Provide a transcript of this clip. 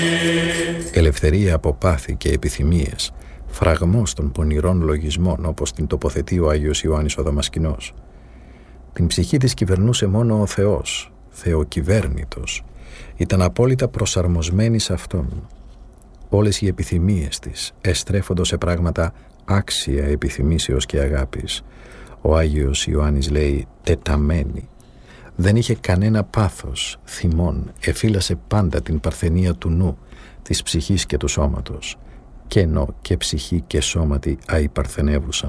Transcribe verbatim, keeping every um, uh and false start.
Ελευθερία από πάθη και επιθυμίες, φραγμός των πονηρών λογισμών, όπως την τοποθετεί ο Άγιος Ιωάννης ο Δαμασκηνός. Την ψυχή της κυβερνούσε μόνο ο Θεός, θεοκυβέρνητος. Ήταν απόλυτα προσαρμοσμένη σε Αυτόν. Όλες οι επιθυμίες της εστρέφοντο σε πράγματα άξια επιθυμήσεως και αγάπης. Ο Άγιος Ιωάννης λέει τεταμένη. Δεν είχε κανένα πάθος, θυμών, εφύλασε πάντα την παρθενία του νου, της ψυχής και του σώματος. Κενό και ψυχή και σώματι αϊπαρθενεύουσαν.